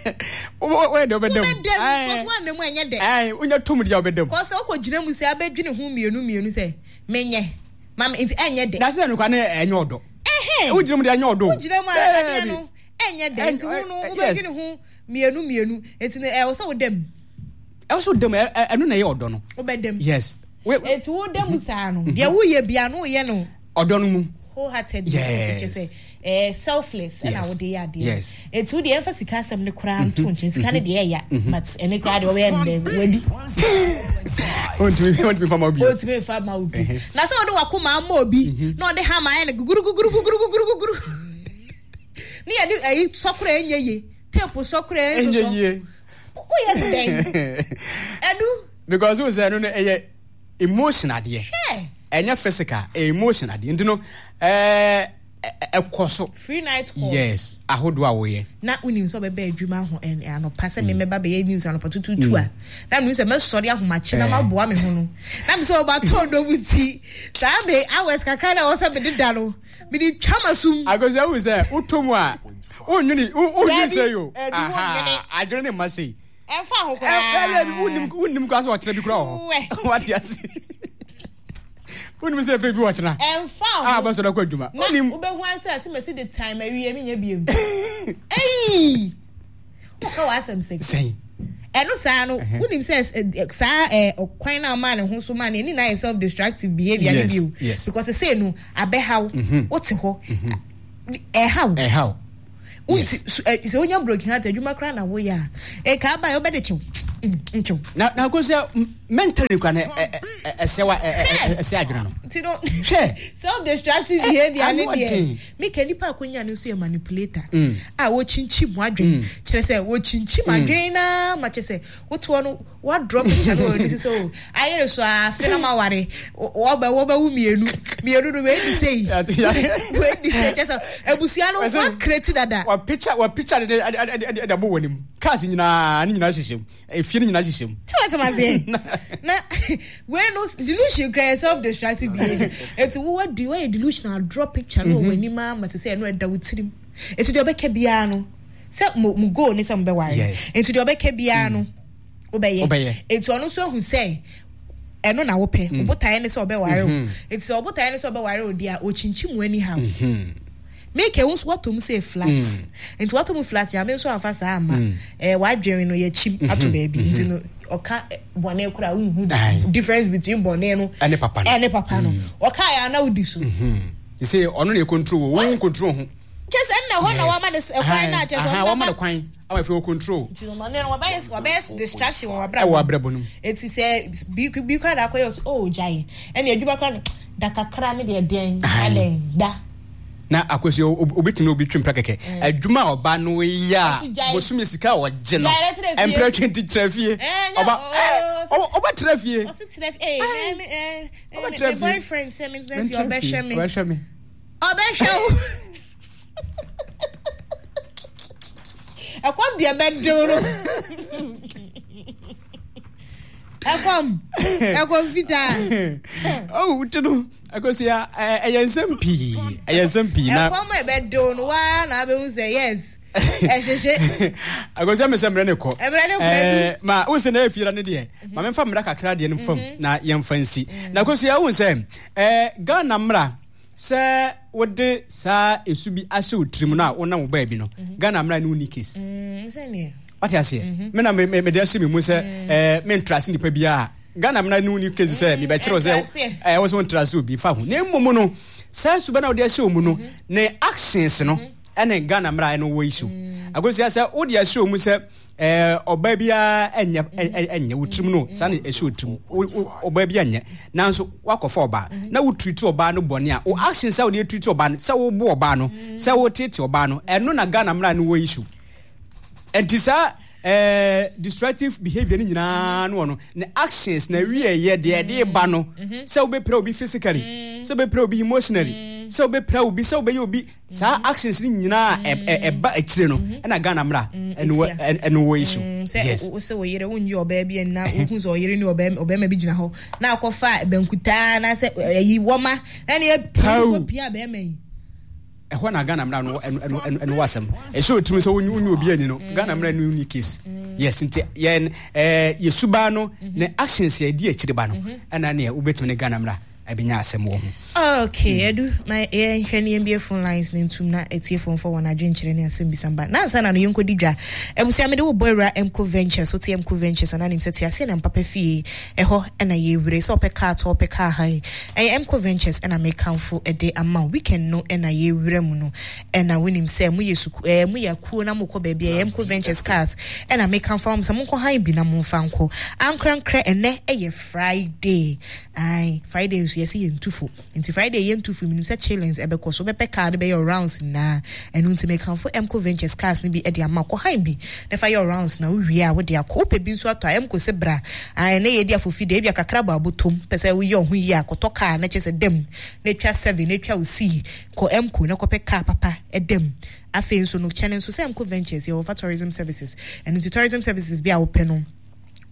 o we do be dem ai cause one dem enye de ai unya tum dia be dem cause o ko ginem se abedwene hu mienu mienu se menye mam enti enye de na se no kwa na enye odo eh o ginem dia enye odo o ginem ala de no enye de enti hu no o bedwene hu mienu mienu enti e o so dem also dem enu na ye odo no obedem yes eti wo dem sa no de wo ye bia no ye no odo no mu wholehearted which is eh selfless na wo de ya de eti wo de emphasis ka sam ne kura nto nchen sika ne de ya but ene ka de wo ye ne wadi want me want me for my obi want me for my obi na so wo de wakoma ama obi na wo de ha ma ye ne guguru guguru guguru guguru guguru ni ya de ayi sokura enye ye tape sokura enye ye oh yes then edu because we say no e emotional de enya physical emotional de ndino eh e koso free night calls yes ahodo a wo ye na unim so be be adwuma ho en ano pase me meba be news ano patututu a na me say me sori ahoma chi na maboa me ho no na me say oba to do buti sa be hours kakra na wo say be didalo me di twamasum agozi we say utomu a onyuni onyi say yo aha adwene ma say enfa ho kwa eh eh unim unim kwa so o kire bi kura ho what you say When we say free be watching. And found ah but so na kwaduma onim ube hu answer say me see the time awie me nya biem eh ko wasam say say eno sa no unim say sa eh okwan na man ho so man ni na self destructive behavior ni bio because say no abehaw wote ho eh how eh how Yes. So when you're broken heart, you make run away. Eh, can't buy your better. Now, now, because mentally, can a sewa a sagrano. Self-destructive behavior. Make any park when you see a manipulator. I watching cheap wadrin. She said, watching cheap again. Much say, what one, what dropping channel? This is so. I also a phenomenal worry. Oba, oba, me, me, I don't know where to say. Where to say, just a Busiano was created that. What picture, what picture at the bow casting in a nation, a feeling in a nation. What am I saying? Where no delusion creates self-destructive behavior. It's what do I delusional drop picture when you mamma to say and read that with him. It's your Becca Biano. Set Mugo ni some bewire. Yes. Into your Becca Biano. Obey. Obey. It's also who say. And on our pay, but I am so bewire. It's all but I am so bewire, dear, or chinchim anyhow. Make a once what to say flats. And what to flat, I mean, so fast, I'm a white jerry no ye cheap at baby. Or Bonne difference between Boneno and the papa and the papano. Or I know this. You say only control, one control. Just and one woman is a fine, just one woman quine. I feel control. Best distraction or brabonum. It is a be quite acquaintance. Oh, giant. And you do a daka crammy dear dang, da. Na akwesi obetimi obetwem prakeke adwuma oba no ya bosumi sika o je no empre twenty trafie oba oba trafie o sit trafie eh eh my boyfriend say me that your best me o best me o best show akwam bia bedoro akwam akwam vita oh tunu akwesi ya eyensem pi eyensem pi na akwam e bedo no wa na be hu say yes ehhehhe akwesi am semre ne ko emre ne ko eh ma wo se na afira ne de ma memfa mra kakra de ne fam na yemfansi na akwesi ya wo se eh Ghana mra se wode sa esubi ahye otrim na wo na wo ba bi no Ghana mra ne unikis mm se ne what you say me na me me dey asemi mu say eh me trust nipa bia Ghana me na no ni case say me be kire say eh wo so trust obi fa ho na mmom no say suba na wo dey ahye omu no ne actions no ene Ghana mra no wo issue agosia say wo dey ahye omu say eh oba bia enya enya wotrim no sa na ehye otrim oba bia enya nanso wakofa oba na wo treat oba no bone a wo actions say wo dey treat oba no say wo bo oba no say wo tete oba no eno na Ghana mra no wo issue. And this uh destructive behavior ni nyina no no na actions na wie ye de de ba no so be pray obi physically so be pray obi emotionally so be pray obi so be obi sa actions ni nyina e ba akire no na Ghana mra and and wo issue yes so we yere won yo ba bia na hu so yere ni oba oba ma bi gina ho na akofa bankuta na se yi woma na e pia ba ma ehwa na Ghana mra no en wasam e show tumi so wonyu obi ani no Ghana mra no unique case yes nti yen eh yesuba no ne actions ya di akire ba no ana ne ubetumi ne Ghana mra abinya asem wo ho okay edu my eh hwani mbie phone lines ne ntum na etie phone for wana adwenkyere ne asem bisamba na ansa na no yenkodi dwa ebusia me de wo boyra Emco Ventures so te Emco Ventures ana nim sete ase na mpapa fie eho na ye wure so opeka to opeka hai eh Emco Ventures na make kanfo ede ama weekend no na ye wure mu no na winim se mu yesu eh mu yakuo na mukọ ba bia Emco Ventures cars na make kanfo am se mu nkọ han bi na mu fanko ankrankra ene eye Friday ai Friday yes ye ntufo nti Friday ye ntufo minim se challenge ebe ko so be card be your rounds na enu nti make kanfo Emco Ventures cars ni bi e de ama ko han bi na fa your rounds na wi a wo de akope bi nso ato Emco se bra ai na ye de afofi de bia kakra ba botom pese wo ye ho yi akoto car na chese dem na twa seven na twa usi ko Emco na ko pe car papa edem afi nso no channel so se Emco Ventures ye over tourism services and into tourism services bia wo pe no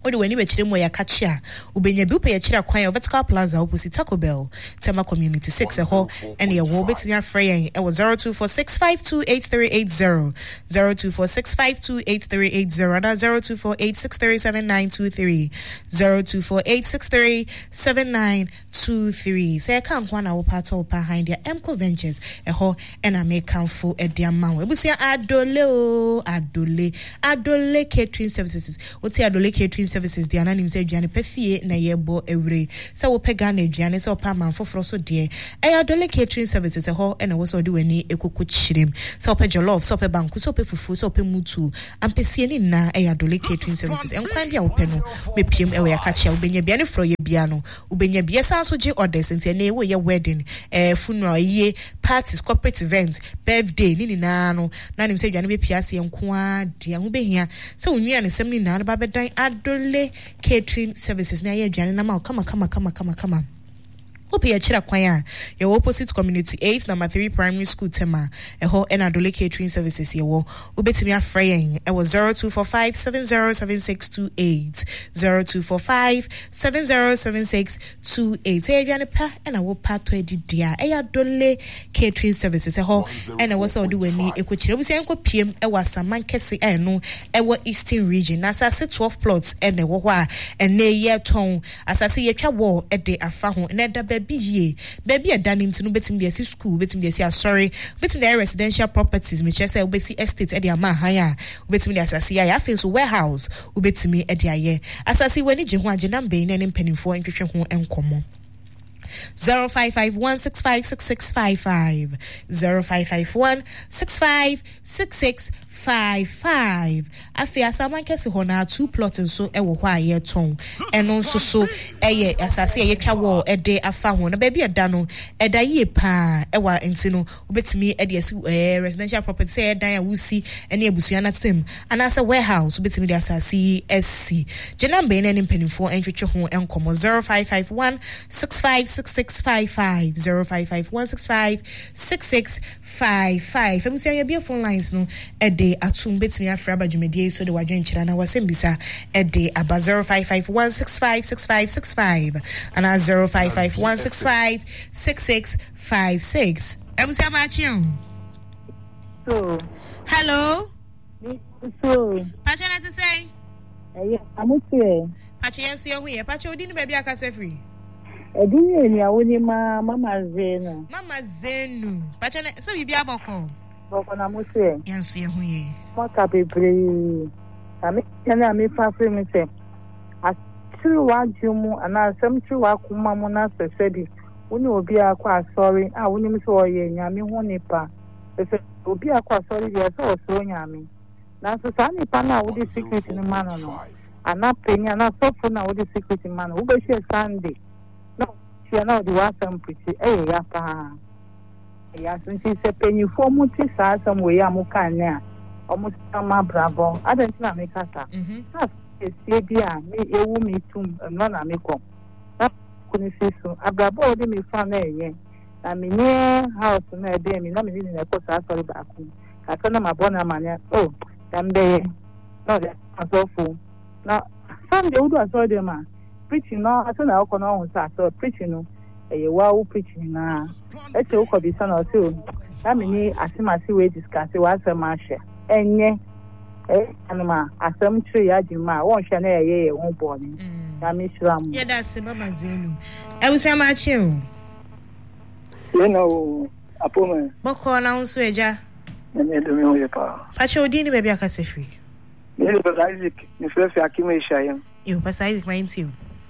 Odi weni be chire mo ya kachia ubenya bi upe ya chira kwan Vertical Plaza opposite Taco Bell Tema Community six eho ene ye wo betimi afre yen e wo zero two four six five two eight three eight zero zero two four six five two eight three eight zero and zero two four eight six three seven nine two three zero two four eight six three seven nine two three say kan kwa na wo pato behind ya Emco Ventures eho ena me kanfo e dia manwo ebusia adole o adole adole catering services woti adole catering services dia nanim say aduane pafie na yebo ewre say wo pega na aduane say opa man foforo so de e adole catering services eho ena wo so de wani ekoko chirem say opa jollof say opa banku say opa fufu say opa mutu ampesie ni na e adole catering services enkwan bia wo pe no be piem e we akachia ubenya bia ne fro ye bia no ubenya bia sa so je orders ntia na e wo ye wedding eh funeral ye parties corporate events birthday ni ni na no na nim say aduane be piase enko a dia ho behia say onwia ne sem ni na ba bedan adole catering services na ye aduane na ma kama kama kama kama kama Hope ya chira kwaya ya opposite community eight number three primary school tema eho ena adole catering services ye wo ubetimi afre yen e was zero two four five seven zero seven six two eight zero two four five seven zero seven six two eight e aduane pa ena wo pa to edidia e adole catering services eho ena wo so do wani ekochire busia enko piem e wasaman kese eno e wo eastern region na asase twelve plots ena wo ho a ene ye ton asase ye twa wo e de afa ho na da baby ye baby a done into no betim de school betim de say sorry betim de residential properties me say obeti estate e de ama haya betim de asase ya ya feel so warehouse obetimi e de aye asase wani je ho age number ne ne mpanimfo entwetwe ho enkomo zero five five one six five six six five five zero five five one six five six six five five afi asaman kese ho na two plots nso e wo ho aye ton eno nso so eye asase ye twa wo e de afa ho na ba bia da no e da ye pa e wa enti no obetimi e de asi residential property say dan ya wusi ene abusua na tem anasa warehouse obetimi de asase sc jenambe ne mpanimfo entwetwe ho enkomo zero five five one six five six six five five zero five five one six five six six five five ebusia ye bia phone lines no e de atum betimi afra badwumedie so de wadwen kira na wasembisa e de aba zero five five one six five six five six five and zero five five one six five six six five six ebusia machio so hello so pachana to say eh amutie pachia so hu ye pachi odi ni ba bia ka se free edini ni awoni ma mama zenu mama zenu pachana so bibia boko boko na mutie yanso ye hu ye mota bebre ami kana mi fa free me se atru wajumu ana asem tru wakuma mu na sesebi woni obi akwa sorry ah woni mi so ye nyame ho nipa se obi akwa sorry ye so so nyame na so sa nipa na wodi secret ni mano no ana penya na sofu na wodi secret ni mano wo be share Sunday no she na wodi wasam pretty eh ya pa ya since se penyi fomu ti sa sam we ya muka ne a omo sama bravo adenti na me kasa mhm ha se dia me ewu mi tum no na me kom na kuni sisu abrabo odi mi fa na enye na me nye house na e dey mi na me ni na ko sa sorry ba ku aka na mabona manya oh dambe no de asofu na Sunday udu aso de ma preaching no aso na ko no hu sa so preaching no eh wa u preaching na e se u ko bi sana so na me ni asimasi we discuss wa se ma hye enye eh anuma asem three adwuma won hye na ye ye ho bo ni na me shram ye da se mama zenu e wo se ma che o ye no apoma boko na unso eja ne do mi o ye pa pache odi ni baby aka se free ne do Isaac ni frefe akime shayen yo pa Isaac mind you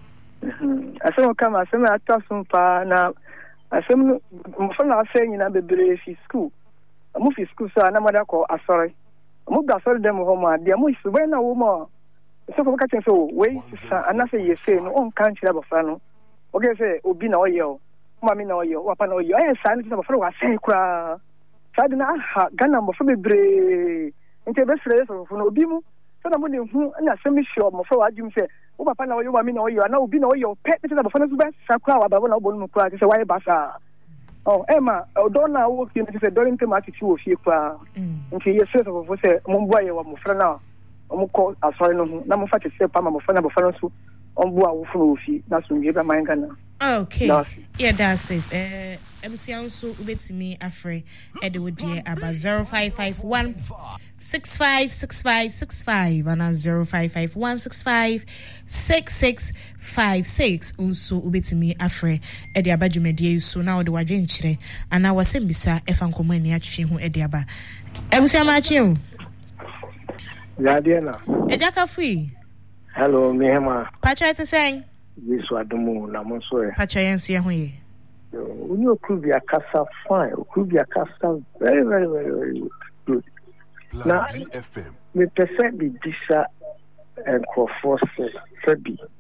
asem kama asem atasun pa na asem mo fa na ase nyina bebre fi school mo fi school so na mother ko asore mo da asore dem ho ma dia mo isu we na wo mo so for ka chen so we sa anase ye say no on kan chira bofra no okay say obi na oye o mama mi na oye o papa na oye o eh sa ni bofra wa say kura sa de na ha Ghana mo fa bebre nte be sere so no obi mu so na mo de hu na asem sure mo fa wa adwum say o papa na oye mama mi na oye na obi na oye o pet se na bofra no so be sa kura wa babo na obo no kura say why basa oh Emma odona wo ki ni se dorin te ma ti wo fie kwa nti ye se so fo se mo boye wa mo fra na omo call asori no ho na mo fa tese pa ma mo fa na bo fa no so ombu awofo no fi na so nge ba man Ghana. Okay. Yeah, that's it. Eh ebusian so ubetimi afre e de wodie aba zero five five one six five six five six five and zero five five one six five six six five six unso ubetimi afre e de aba dwumadie so na wode wadwe nkyere ana wasembisa efa nkomo ani atwe ho e de aba ebusian ma chi o Yadiana. Ejaka fui. Hello, Mihema. Pacha te saying? This was the moon, I'm sorry. Pacha yensi ya huye. When you could be a casa fine, could be a casa very, very, very, very good. Now, the percent be disa and Crawford Sebi.